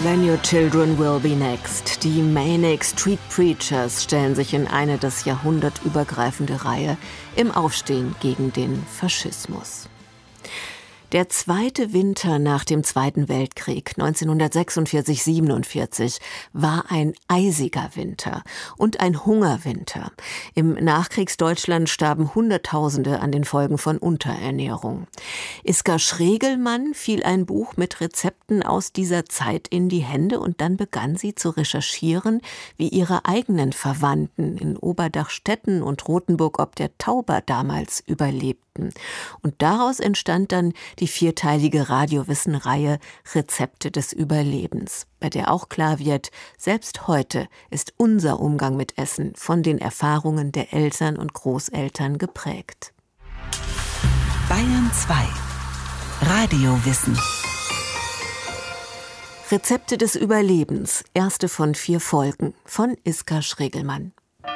Then Your Children Will Be Next. Die Manic Street Preachers stellen sich in eine das jahrhundertübergreifende Reihe im Aufstehen gegen den Faschismus. Der zweite Winter nach dem Zweiten Weltkrieg, 1946/47, war ein eisiger Winter und ein Hungerwinter. Im Nachkriegsdeutschland starben Hunderttausende an den Folgen von Unterernährung. Iska Schregelmann fiel ein Buch mit Rezepten aus dieser Zeit in die Hände und dann begann sie zu recherchieren, wie ihre eigenen Verwandten in Oberdachstetten und Rothenburg ob der Tauber damals überlebten. Und daraus entstand dann die 4-teilige Radiowissen-Reihe Rezepte des Überlebens, bei der auch klar wird, selbst heute ist unser Umgang mit Essen von den Erfahrungen der Eltern und Großeltern geprägt. Bayern 2 Radiowissen. Rezepte des Überlebens, erste von 4 Folgen, von Iska Schregelmann.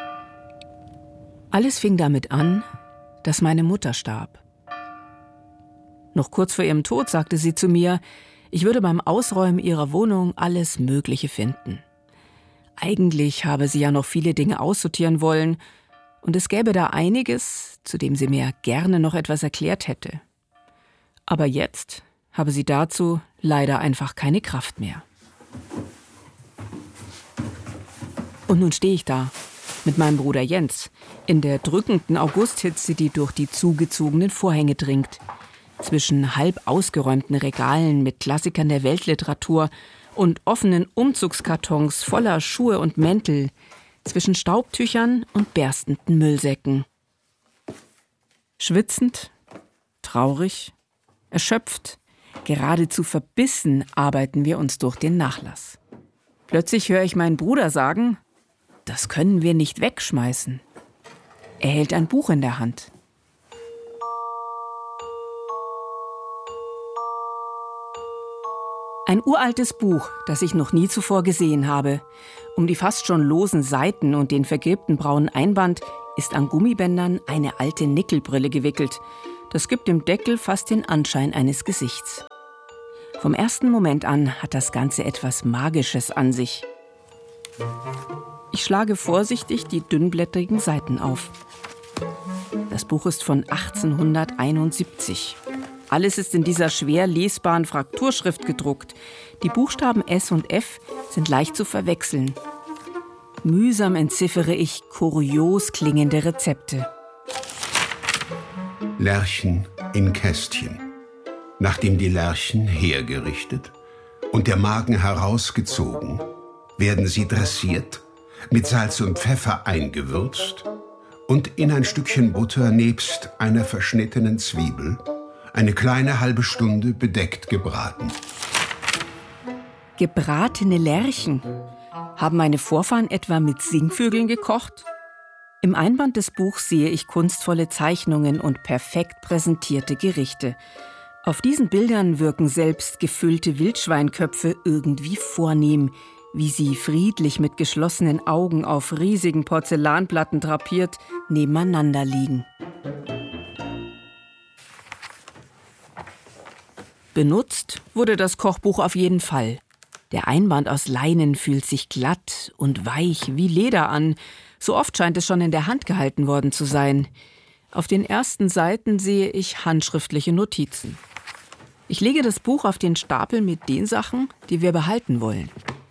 Alles fing damit an, dass meine Mutter starb. Noch kurz vor ihrem Tod sagte sie zu mir, ich würde beim Ausräumen ihrer Wohnung alles Mögliche finden. Eigentlich habe sie ja noch viele Dinge aussortieren wollen und es gäbe da einiges, zu dem sie mir gerne noch etwas erklärt hätte. Aber jetzt habe sie dazu leider einfach keine Kraft mehr. Und nun stehe ich da mit meinem Bruder Jens in der drückenden Augusthitze, die durch die zugezogenen Vorhänge dringt. Zwischen halb ausgeräumten Regalen mit Klassikern der Weltliteratur und offenen Umzugskartons voller Schuhe und Mäntel, zwischen Staubtüchern und berstenden Müllsäcken. Schwitzend, traurig, erschöpft, geradezu verbissen arbeiten wir uns durch den Nachlass. Plötzlich höre ich meinen Bruder sagen, das können wir nicht wegschmeißen. Er hält ein Buch in der Hand. Ein uraltes Buch, das ich noch nie zuvor gesehen habe. Um die fast schon losen Seiten und den vergilbten braunen Einband ist an Gummibändern eine alte Nickelbrille gewickelt. Das gibt dem Deckel fast den Anschein eines Gesichts. Vom ersten Moment an hat das Ganze etwas Magisches an sich. Ich schlage vorsichtig die dünnblättrigen Seiten auf. Das Buch ist von 1871. Alles ist in dieser schwer lesbaren Frakturschrift gedruckt. Die Buchstaben S und F sind leicht zu verwechseln. Mühsam entziffere ich kurios klingende Rezepte. Lerchen in Kästchen. Nachdem die Lerchen hergerichtet und der Magen herausgezogen, werden sie dressiert, mit Salz und Pfeffer eingewürzt und in ein Stückchen Butter nebst einer verschnittenen Zwiebel eine kleine halbe Stunde bedeckt gebraten. Gebratene Lerchen. Haben meine Vorfahren etwa mit Singvögeln gekocht? Im Einband des Buchs sehe ich kunstvolle Zeichnungen und perfekt präsentierte Gerichte. Auf diesen Bildern wirken selbst gefüllte Wildschweinköpfe irgendwie vornehm, wie sie friedlich mit geschlossenen Augen auf riesigen Porzellanplatten drapiert nebeneinander liegen. Benutzt wurde das Kochbuch auf jeden Fall. Der Einband aus Leinen fühlt sich glatt und weich wie Leder an. So oft scheint es schon in der Hand gehalten worden zu sein. Auf den ersten Seiten sehe ich handschriftliche Notizen. Ich lege das Buch auf den Stapel mit den Sachen, die wir behalten wollen.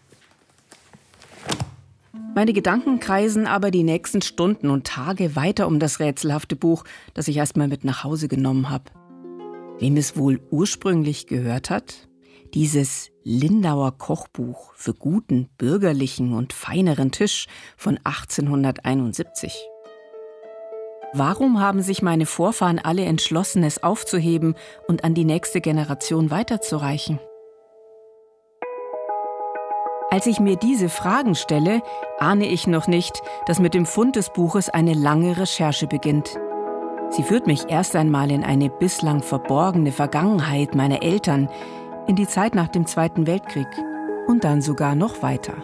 Meine Gedanken kreisen aber die nächsten Stunden und Tage weiter um das rätselhafte Buch, das ich erst mal mit nach Hause genommen habe. Wem es wohl ursprünglich gehört hat? Dieses Lindauer Kochbuch für guten, bürgerlichen und feineren Tisch von 1871. Warum haben sich meine Vorfahren alle entschlossen, es aufzuheben und an die nächste Generation weiterzureichen? Als ich mir diese Fragen stelle, ahne ich noch nicht, dass mit dem Fund des Buches eine lange Recherche beginnt. Sie führt mich erst einmal in eine bislang verborgene Vergangenheit meiner Eltern, in die Zeit nach dem Zweiten Weltkrieg und dann sogar noch weiter.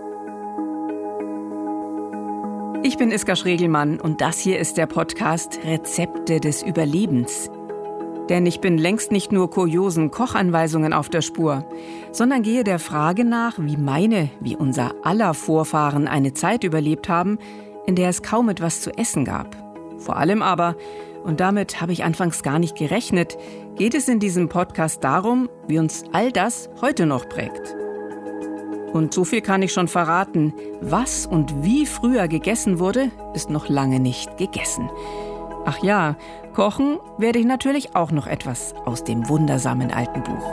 Ich bin Iska Schregelmann und das hier ist der Podcast Rezepte des Überlebens. Denn ich bin längst nicht nur kuriosen Kochanweisungen auf der Spur, sondern gehe der Frage nach, wie unser aller Vorfahren eine Zeit überlebt haben, in der es kaum etwas zu essen gab. Vor allem aber, und damit habe ich anfangs gar nicht gerechnet, geht es in diesem Podcast darum, wie uns all das heute noch prägt. Und so viel kann ich schon verraten: Was und wie früher gegessen wurde, ist noch lange nicht gegessen. Ach ja, kochen werde ich natürlich auch noch etwas aus dem wundersamen alten Buch.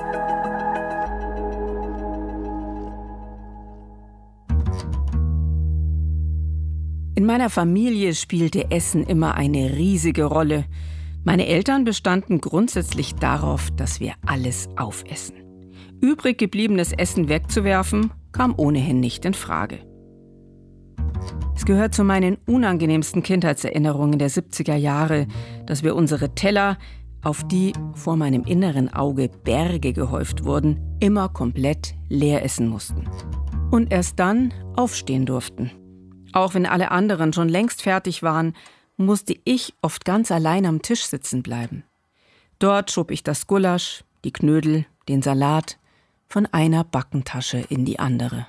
In meiner Familie spielte Essen immer eine riesige Rolle. Meine Eltern bestanden grundsätzlich darauf, dass wir alles aufessen. Übrig gebliebenes Essen wegzuwerfen, kam ohnehin nicht in Frage. Es gehört zu meinen unangenehmsten Kindheitserinnerungen der 70er Jahre, dass wir unsere Teller, auf die vor meinem inneren Auge Berge gehäuft wurden, immer komplett leer essen mussten. Und erst dann aufstehen durften. Auch wenn alle anderen schon längst fertig waren, musste ich oft ganz allein am Tisch sitzen bleiben. Dort schob ich das Gulasch, die Knödel, den Salat von einer Backentasche in die andere.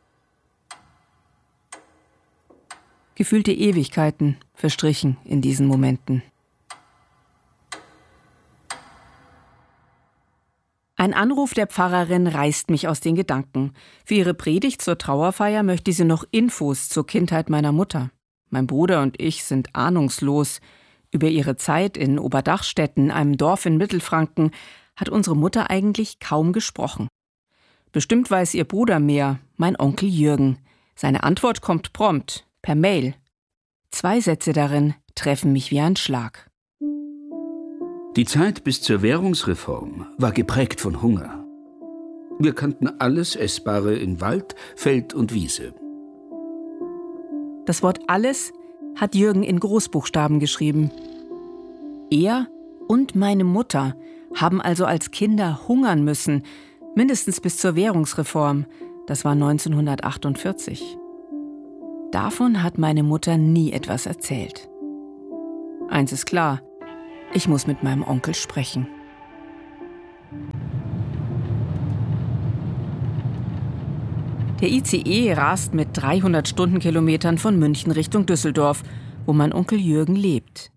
Gefühlte Ewigkeiten verstrichen in diesen Momenten. Ein Anruf der Pfarrerin reißt mich aus den Gedanken. Für ihre Predigt zur Trauerfeier möchte sie noch Infos zur Kindheit meiner Mutter. Mein Bruder und ich sind ahnungslos. Über ihre Zeit in Oberdachstetten, einem Dorf in Mittelfranken, hat unsere Mutter eigentlich kaum gesprochen. Bestimmt weiß ihr Bruder mehr, mein Onkel Jürgen. Seine Antwort kommt prompt, per Mail. 2 Sätze darin treffen mich wie ein Schlag. Die Zeit bis zur Währungsreform war geprägt von Hunger. Wir kannten alles Essbare in Wald, Feld und Wiese. Das Wort alles hat Jürgen in Großbuchstaben geschrieben. Er und meine Mutter haben also als Kinder hungern müssen, mindestens bis zur Währungsreform. Das war 1948. Davon hat meine Mutter nie etwas erzählt. Eins ist klar: Ich muss mit meinem Onkel sprechen. Der ICE rast mit 300 Stundenkilometern von München Richtung Düsseldorf, wo mein Onkel Jürgen lebt.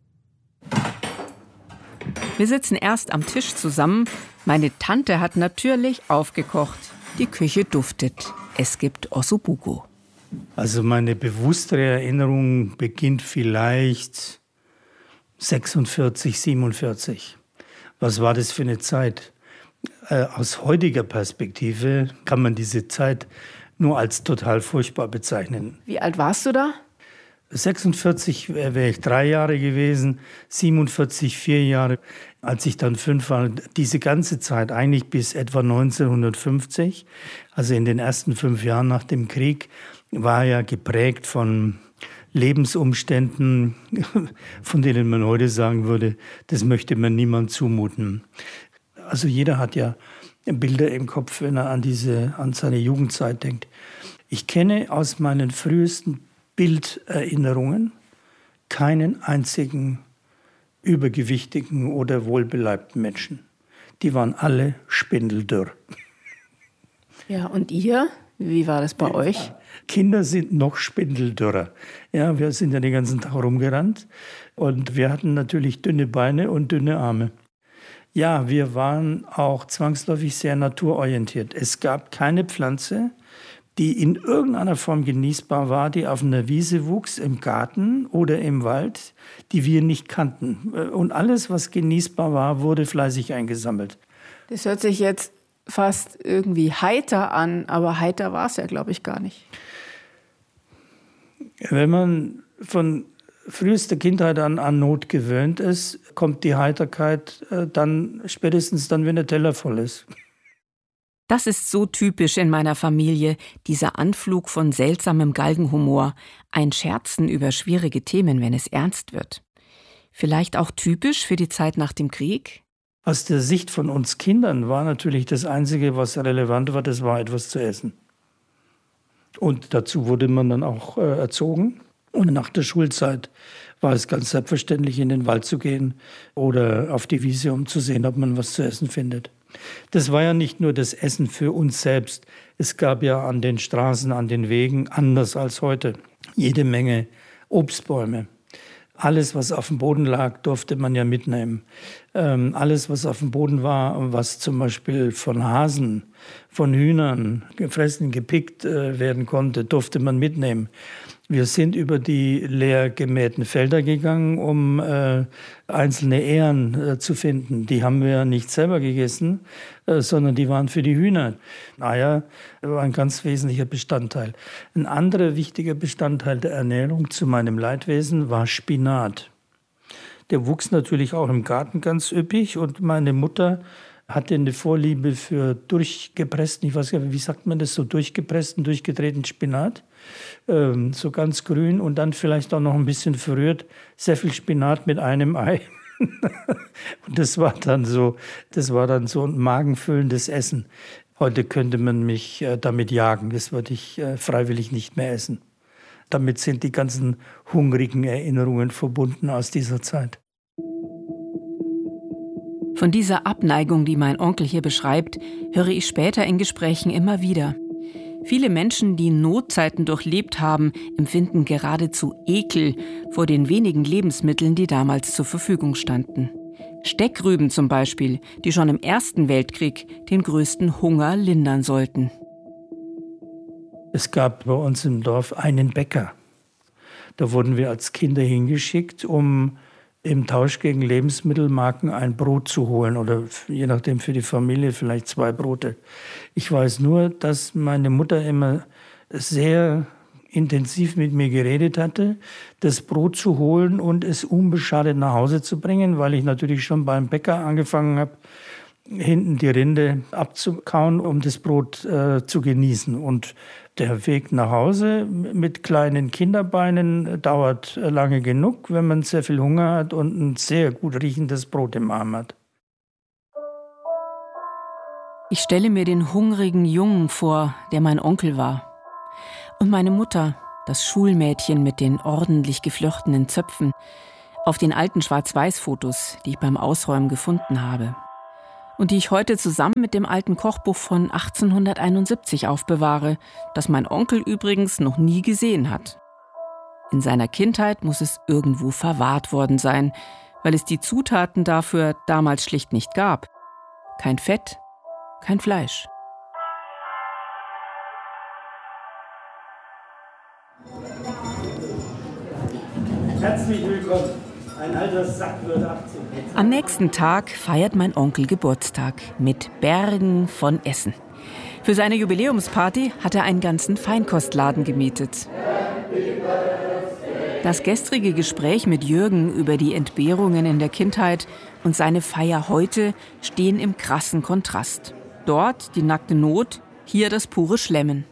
Wir sitzen erst am Tisch zusammen. Meine Tante hat natürlich aufgekocht. Die Küche duftet. Es gibt Ossobuco. Also meine bewusstere Erinnerung beginnt vielleicht 46, 47. Was war das für eine Zeit? Aus heutiger Perspektive kann man diese Zeit nur als total furchtbar bezeichnen. Wie alt warst du da? 46 wäre ich 3 Jahre gewesen, 47 4 Jahre. Als ich dann 5 war, diese ganze Zeit, eigentlich bis etwa 1950, also in den ersten 5 Jahren nach dem Krieg, war ja geprägt von Lebensumständen, von denen man heute sagen würde, das möchte man niemand zumuten. Also jeder hat ja Bilder im Kopf, wenn er an seine Jugendzeit denkt. Ich kenne aus meinen frühesten Bilderinnerungen keinen einzigen übergewichtigen oder wohlbeleibten Menschen. Die waren alle spindeldürr. Ja, und ihr? Wie war das bei euch? Kinder sind noch spindeldürrer. Ja, wir sind ja den ganzen Tag rumgerannt und wir hatten natürlich dünne Beine und dünne Arme. Ja, wir waren auch zwangsläufig sehr naturorientiert. Es gab keine Pflanze, die in irgendeiner Form genießbar war, die auf einer Wiese wuchs, im Garten oder im Wald, die wir nicht kannten. Und alles, was genießbar war, wurde fleißig eingesammelt. Das hört sich jetzt fast irgendwie heiter an, aber heiter war es ja, glaube ich, gar nicht. Wenn man von frühester Kindheit an Not gewöhnt ist, kommt die Heiterkeit dann spätestens dann, wenn der Teller voll ist. Das ist so typisch in meiner Familie, dieser Anflug von seltsamem Galgenhumor, ein Scherzen über schwierige Themen, wenn es ernst wird. Vielleicht auch typisch für die Zeit nach dem Krieg? Aus der Sicht von uns Kindern war natürlich das Einzige, was relevant war, das war etwas zu essen. Und dazu wurde man dann auch erzogen. Und nach der Schulzeit war es ganz selbstverständlich, in den Wald zu gehen oder auf die Wiese, um zu sehen, ob man was zu essen findet. Das war ja nicht nur das Essen für uns selbst. Es gab ja an den Straßen, an den Wegen, anders als heute, jede Menge Obstbäume. Alles, was auf dem Boden lag, durfte man ja mitnehmen. Alles, was auf dem Boden war, was zum Beispiel von Hasen, von Hühnern gefressen, gepickt werden konnte, durfte man mitnehmen. Wir sind über die leer gemähten Felder gegangen, um einzelne Ähren zu finden. Die haben wir nicht selber gegessen, sondern die waren für die Hühner. Eier war ein ganz wesentlicher Bestandteil. Ein anderer wichtiger Bestandteil der Ernährung zu meinem Leidwesen war Spinat. Der wuchs natürlich auch im Garten ganz üppig und meine Mutter hatte eine Vorliebe für durchgepressten, ich weiß gar nicht, wie sagt man das, so durchgepressten, durchgedrehten Spinat. So ganz grün und dann vielleicht auch noch ein bisschen verrührt. Sehr viel Spinat mit einem Ei. Und das war dann so ein magenfüllendes Essen. Heute könnte man mich damit jagen. Das würde ich freiwillig nicht mehr essen. Damit sind die ganzen hungrigen Erinnerungen verbunden aus dieser Zeit. Von dieser Abneigung, die mein Onkel hier beschreibt, höre ich später in Gesprächen immer wieder. Viele Menschen, die Notzeiten durchlebt haben, empfinden geradezu Ekel vor den wenigen Lebensmitteln, die damals zur Verfügung standen. Steckrüben zum Beispiel, die schon im Ersten Weltkrieg den größten Hunger lindern sollten. Es gab bei uns im Dorf einen Bäcker. Da wurden wir als Kinder hingeschickt, um im Tausch gegen Lebensmittelmarken ein Brot zu holen oder je nachdem für die Familie vielleicht 2 Brote. Ich weiß nur, dass meine Mutter immer sehr intensiv mit mir geredet hatte, das Brot zu holen und es unbeschadet nach Hause zu bringen, weil ich natürlich schon beim Bäcker angefangen habe, hinten die Rinde abzukauen, um das Brot zu genießen. Und der Weg nach Hause mit kleinen Kinderbeinen dauert lange genug, wenn man sehr viel Hunger hat und ein sehr gut riechendes Brot im Arm hat. Ich stelle mir den hungrigen Jungen vor, der mein Onkel war. Und meine Mutter, das Schulmädchen mit den ordentlich geflochtenen Zöpfen, auf den alten Schwarz-Weiß-Fotos, die ich beim Ausräumen gefunden habe. Und die ich heute zusammen mit dem alten Kochbuch von 1871 aufbewahre, das mein Onkel übrigens noch nie gesehen hat. In seiner Kindheit muss es irgendwo verwahrt worden sein, weil es die Zutaten dafür damals schlicht nicht gab. Kein Fett, kein Fleisch. Herzlich willkommen. Ein alter Sack wird 18. Am nächsten Tag feiert mein Onkel Geburtstag mit Bergen von Essen. Für seine Jubiläumsparty hat er einen ganzen Feinkostladen gemietet. Das gestrige Gespräch mit Jürgen über die Entbehrungen in der Kindheit und seine Feier heute stehen im krassen Kontrast. Dort die nackte Not, hier das pure Schlemmen.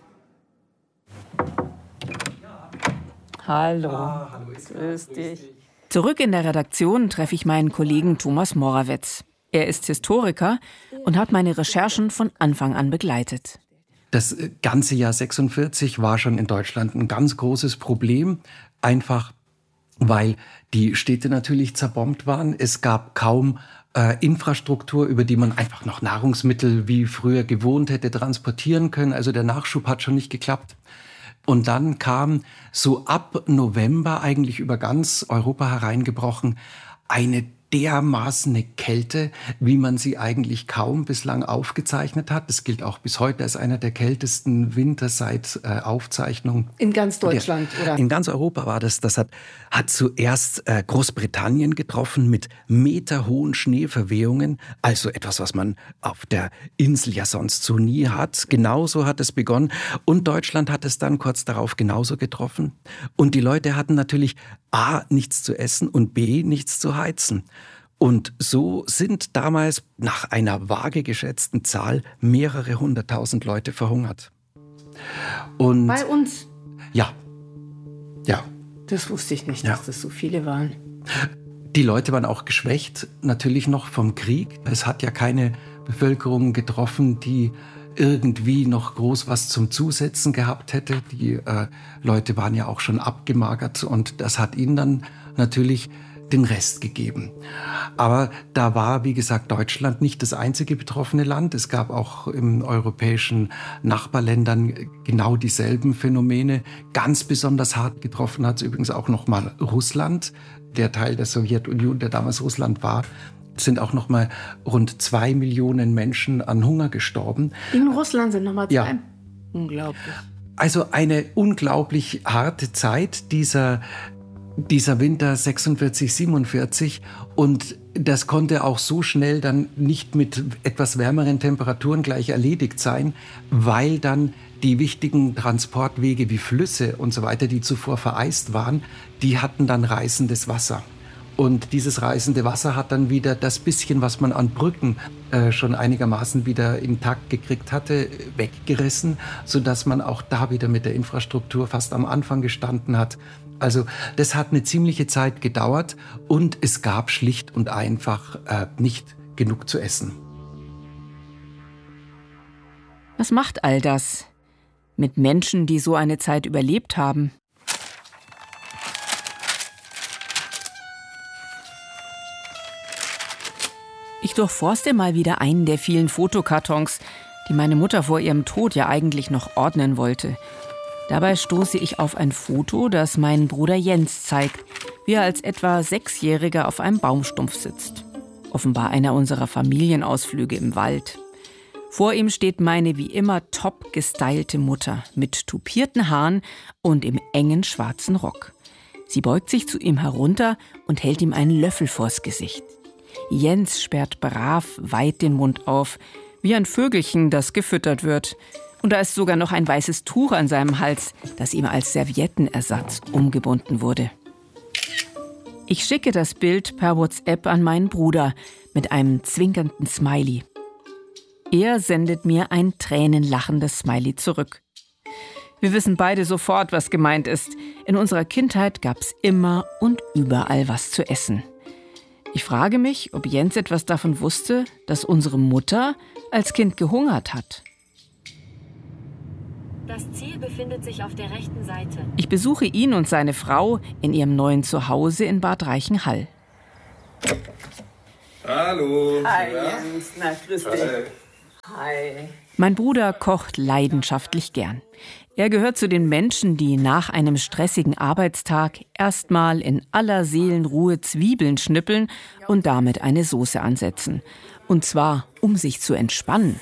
Hallo. Grüß dich. Zurück in der Redaktion treffe ich meinen Kollegen Thomas Morawetz. Er ist Historiker und hat meine Recherchen von Anfang an begleitet. Das ganze Jahr 46 war schon in Deutschland ein ganz großes Problem, einfach weil die Städte natürlich zerbombt waren. Es gab kaum Infrastruktur, über die man einfach noch Nahrungsmittel wie früher gewohnt hätte transportieren können. Also der Nachschub hat schon nicht geklappt. Und dann kam so ab November eigentlich über ganz Europa hereingebrochen eine dermaßene Kälte, wie man sie eigentlich kaum bislang aufgezeichnet hat. Das gilt auch bis heute als einer der kältesten Winter seit Aufzeichnung. In ganz Deutschland, oder? In ganz Europa war das. Das hat zuerst Großbritannien getroffen mit meterhohen Schneeverwehungen. Also etwas, was man auf der Insel ja sonst so nie hat. Genauso hat es begonnen. Und Deutschland hat es dann kurz darauf genauso getroffen. Und die Leute hatten natürlich A, nichts zu essen und B, nichts zu heizen. Und so sind damals nach einer vage geschätzten Zahl mehrere 100.000 Leute verhungert. Und bei uns? Ja. Ja. Das wusste ich nicht, dass das so viele waren. Die Leute waren auch geschwächt, natürlich noch vom Krieg. Es hat ja keine Bevölkerung getroffen, die irgendwie noch groß was zum Zusetzen gehabt hätte. Die Leute waren ja auch schon abgemagert und das hat ihnen dann natürlich den Rest gegeben. Aber da war, wie gesagt, Deutschland nicht das einzige betroffene Land. Es gab auch in europäischen Nachbarländern genau dieselben Phänomene. Ganz besonders hart getroffen hat es übrigens auch noch mal Russland. Der Teil der Sowjetunion, der damals Russland war, sind auch noch mal rund 2 Millionen Menschen an Hunger gestorben. In Russland sind noch mal 2? Ja. Unglaublich. Also eine unglaublich harte Zeit, dieser Winter 46, 47, und das konnte auch so schnell dann nicht mit etwas wärmeren Temperaturen gleich erledigt sein, weil dann die wichtigen Transportwege wie Flüsse und so weiter, die zuvor vereist waren, die hatten dann reißendes Wasser. Und dieses reißende Wasser hat dann wieder das bisschen, was man an Brücken schon einigermaßen wieder intakt gekriegt hatte, weggerissen, sodass man auch da wieder mit der Infrastruktur fast am Anfang gestanden hat. Also das hat eine ziemliche Zeit gedauert und es gab schlicht und einfach nicht genug zu essen. Was macht all das mit Menschen, die so eine Zeit überlebt haben? Ich durchforste mal wieder einen der vielen Fotokartons, die meine Mutter vor ihrem Tod ja eigentlich noch ordnen wollte. Dabei stoße ich auf ein Foto, das meinen Bruder Jens zeigt, wie er als etwa 6-Jähriger auf einem Baumstumpf sitzt. Offenbar einer unserer Familienausflüge im Wald. Vor ihm steht meine wie immer top gestylte Mutter mit tupierten Haaren und im engen schwarzen Rock. Sie beugt sich zu ihm herunter und hält ihm einen Löffel vors Gesicht. Jens sperrt brav weit den Mund auf, wie ein Vögelchen, das gefüttert wird. Und da ist sogar noch ein weißes Tuch an seinem Hals, das ihm als Serviettenersatz umgebunden wurde. Ich schicke das Bild per WhatsApp an meinen Bruder mit einem zwinkernden Smiley. Er sendet mir ein tränenlachendes Smiley zurück. Wir wissen beide sofort, was gemeint ist. In unserer Kindheit gab's immer und überall was zu essen. Ich frage mich, ob Jens etwas davon wusste, dass unsere Mutter als Kind gehungert hat. Das Ziel befindet sich auf der rechten Seite. Ich besuche ihn und seine Frau in ihrem neuen Zuhause in Bad Reichenhall. Hallo. Hi Jens, na grüß dich. Hi. Mein Bruder kocht leidenschaftlich gern. Er gehört zu den Menschen, die nach einem stressigen Arbeitstag erstmal in aller Seelenruhe Zwiebeln schnippeln und damit eine Soße ansetzen. Und zwar, um sich zu entspannen.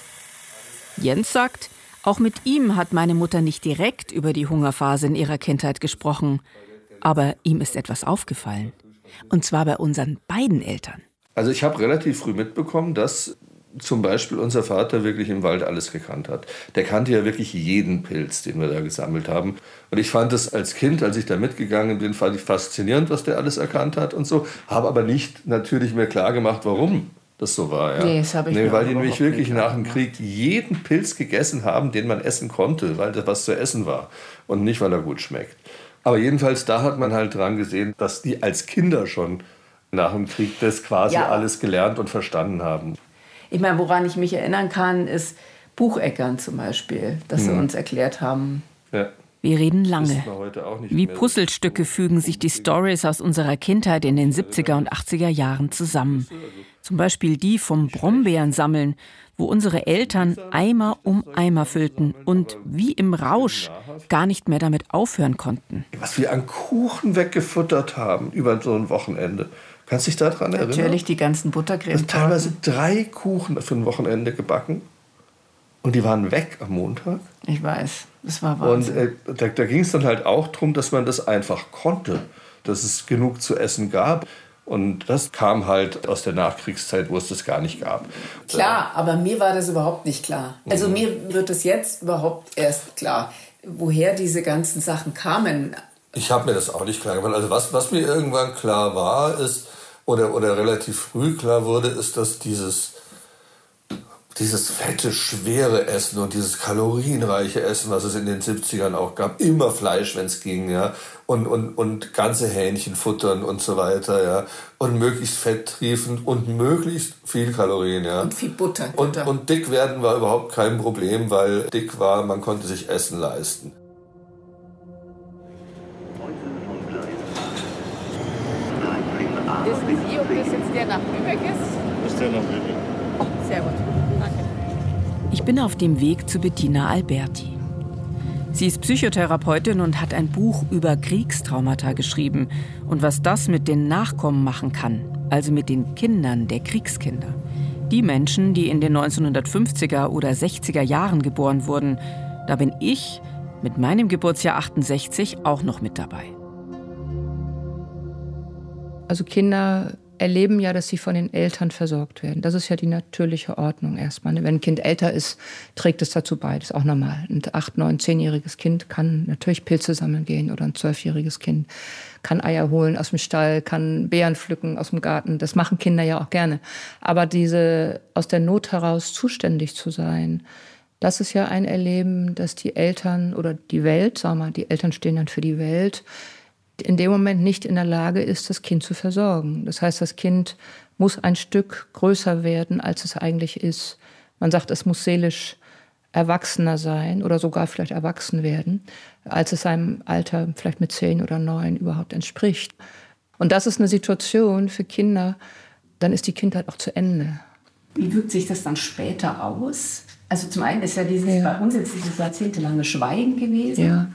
Jens sagt, auch mit ihm hat meine Mutter nicht direkt über die Hungerphase in ihrer Kindheit gesprochen. Aber ihm ist etwas aufgefallen. Und zwar bei unseren beiden Eltern. Also ich habe relativ früh mitbekommen, dass zum Beispiel unser Vater wirklich im Wald alles gekannt hat. Der kannte ja wirklich jeden Pilz, den wir da gesammelt haben. Und ich fand es als Kind, als ich da mitgegangen bin, fand ich faszinierend, was der alles erkannt hat und so. Habe aber nicht natürlich mir klar gemacht, warum das so war. Ja. Nee, das habe ich weil die nämlich wirklich nach dem Krieg jeden Pilz gegessen haben, den man essen konnte, weil das was zu essen war und nicht, weil er gut schmeckt. Aber jedenfalls, da hat man halt dran gesehen, dass die als Kinder schon nach dem Krieg das quasi alles gelernt und verstanden haben. Ich meine, woran ich mich erinnern kann, ist Bucheckern zum Beispiel, dass sie uns erklärt haben. Ja. Wir reden lange. Wissen wir heute auch nicht Wie mehr. Puzzlestücke fügen sich die Stories aus unserer Kindheit in den 70er und 80er Jahren zusammen. Zum Beispiel die vom Brombeeren-Sammeln, wo unsere Eltern Eimer um Eimer füllten und wie im Rausch gar nicht mehr damit aufhören konnten. Was wir an Kuchen weggefuttert haben über so ein Wochenende. Kannst du dich daran erinnern? Natürlich die ganzen Buttercreme. Teilweise 3 Kuchen für ein Wochenende gebacken. Und die waren weg am Montag. Ich weiß, das war Wahnsinn. Und da ging es dann halt auch darum, dass man das einfach konnte. Dass es genug zu essen gab. Und das kam halt aus der Nachkriegszeit, wo es das gar nicht gab. Klar, aber mir war das überhaupt nicht klar. Also mir wird es jetzt überhaupt erst klar, woher diese ganzen Sachen kamen. Ich habe mir das auch nicht klar gemacht. Also was mir irgendwann klar war, ist, oder relativ früh klar wurde, ist, dass dieses fette, schwere Essen und dieses kalorienreiche Essen, was es in den 70ern auch gab, immer Fleisch, wenn es ging, ja, und ganze Hähnchen futtern und so weiter, ja, und möglichst fetttriefend und möglichst viel Kalorien, ja. Und viel Butter. Und dick werden war überhaupt kein Problem, weil dick war, man konnte sich Essen leisten. Wissen Sie, ob das jetzt der nach Lübeck ist? Das ist der nach Lübeck. Oh, sehr gut. Danke. Ich bin auf dem Weg zu Bettina Alberti. Sie ist Psychotherapeutin und hat ein Buch über Kriegstraumata geschrieben und was das mit den Nachkommen machen kann, also mit den Kindern der Kriegskinder. Die Menschen, die in den 1950er oder 60er Jahren geboren wurden, da bin ich mit meinem Geburtsjahr 68 auch noch mit dabei. Also Kinder erleben ja, dass sie von den Eltern versorgt werden. Das ist ja die natürliche Ordnung erstmal. Wenn ein Kind älter ist, trägt es dazu bei. Das ist auch normal. Ein 8-, 9-, 10-jähriges Kind kann natürlich Pilze sammeln gehen oder ein 12-jähriges Kind kann Eier holen aus dem Stall, kann Beeren pflücken aus dem Garten. Das machen Kinder ja auch gerne. Aber diese aus der Not heraus zuständig zu sein, das ist ja ein Erleben, dass die Eltern oder die Welt, sagen wir mal, die Eltern stehen dann für die Welt, in dem Moment nicht in der Lage ist, das Kind zu versorgen. Das heißt, das Kind muss ein Stück größer werden, als es eigentlich ist. Man sagt, es muss seelisch erwachsener sein oder sogar vielleicht erwachsen werden, als es seinem Alter vielleicht mit 10 oder 9 überhaupt entspricht. Und das ist eine Situation für Kinder, dann ist die Kindheit auch zu Ende. Wie wirkt sich das dann später aus? Also zum einen ist ja bei uns jetzt dieses jahrzehntelange Schweigen gewesen. Ja.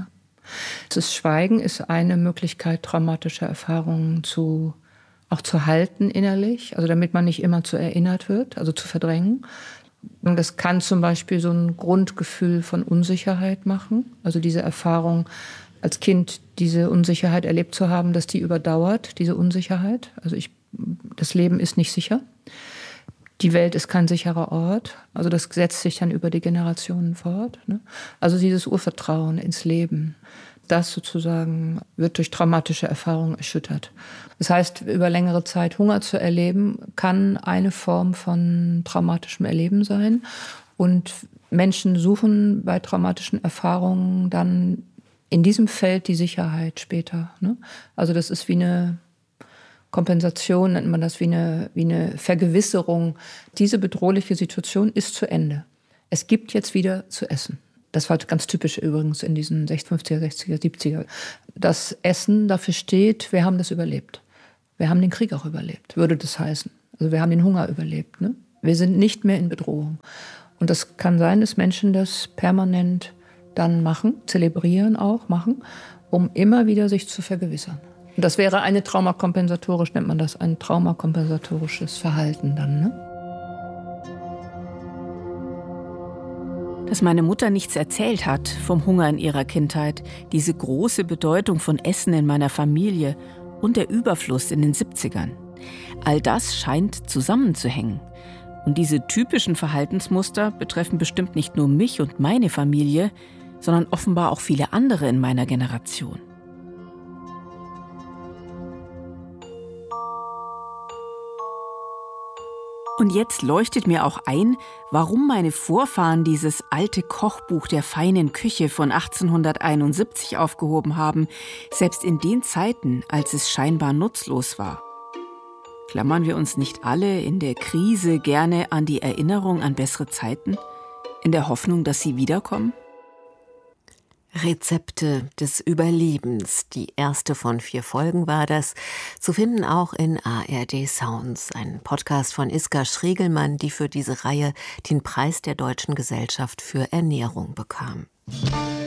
Das Schweigen ist eine Möglichkeit, traumatische Erfahrungen auch zu halten innerlich, also damit man nicht immer zu erinnert wird, also zu verdrängen. Und das kann zum Beispiel so ein Grundgefühl von Unsicherheit machen, also diese Erfahrung als Kind, diese Unsicherheit erlebt zu haben, dass die überdauert, diese Unsicherheit. Also das Leben ist nicht sicher. Die Welt ist kein sicherer Ort. Also das setzt sich dann über die Generationen fort. Ne? Also dieses Urvertrauen ins Leben, das sozusagen wird durch traumatische Erfahrungen erschüttert. Das heißt, über längere Zeit Hunger zu erleben, kann eine Form von traumatischem Erleben sein. Und Menschen suchen bei traumatischen Erfahrungen dann in diesem Feld die Sicherheit später. Ne? Also das ist wie eine Kompensation, nennt man das, wie eine Vergewisserung. Diese bedrohliche Situation ist zu Ende. Es gibt jetzt wieder zu essen. Das war ganz typisch übrigens in diesen 50er, 60er, 70er. Das Essen dafür steht, wir haben das überlebt. Wir haben den Krieg auch überlebt, würde das heißen. Also wir haben den Hunger überlebt. Ne? Wir sind nicht mehr in Bedrohung. Und das kann sein, dass Menschen das permanent dann machen, zelebrieren auch, machen, um immer wieder sich zu vergewissern. Und das wäre nennt man das, ein traumakompensatorisches Verhalten dann, ne? Dass meine Mutter nichts erzählt hat vom Hunger in ihrer Kindheit, diese große Bedeutung von Essen in meiner Familie und der Überfluss in den 70ern. All das scheint zusammenzuhängen. Und diese typischen Verhaltensmuster betreffen bestimmt nicht nur mich und meine Familie, sondern offenbar auch viele andere in meiner Generation. Und jetzt leuchtet mir auch ein, warum meine Vorfahren dieses alte Kochbuch der feinen Küche von 1871 aufgehoben haben, selbst in den Zeiten, als es scheinbar nutzlos war. Klammern wir uns nicht alle in der Krise gerne an die Erinnerung an bessere Zeiten, in der Hoffnung, dass sie wiederkommen? Rezepte des Überlebens. Die erste von 4 Folgen war das. Zu finden auch in ARD Sounds. Ein Podcast von Iska Schregelmann, die für diese Reihe den Preis der Deutschen Gesellschaft für Ernährung bekam.